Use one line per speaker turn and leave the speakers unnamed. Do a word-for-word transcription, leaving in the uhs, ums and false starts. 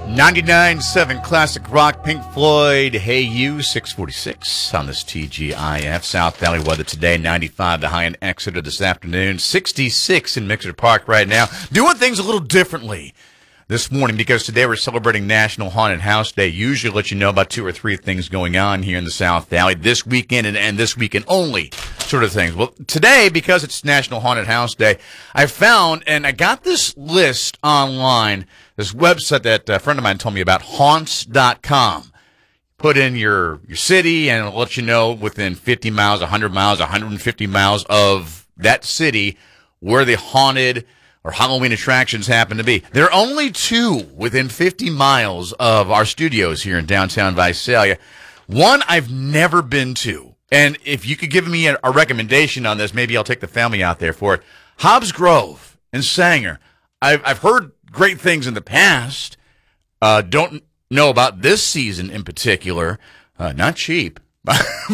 ninety-nine point seven Classic Rock, Pink Floyd, Hey You, six forty-six on this T G I F. South Valley weather today, ninety-five the high in Exeter this afternoon, sixty-six in Mixer Park right now. Doing things a little differently this morning because today we're celebrating National Haunted House Day. Usually let you know about two or three things going on here in the South Valley this weekend and, and this weekend only sort of things. Well, today, because it's National Haunted House Day, I found, and I got this list online, this website that a friend of mine told me about, haunts dot com. Put in your, your city, and it'll let you know within fifty miles, one hundred miles, one hundred fifty miles of that city where the haunted or Halloween attractions happen to be. There are only two within fifty miles of our studios here in downtown Visalia. One I've never been to. And if you could give me a, a recommendation on this, maybe I'll take the family out there for it. Hobbs Grove in Sanger. I've, I've heard great things in the past. Uh, don't know about this season in particular. Uh, not cheap.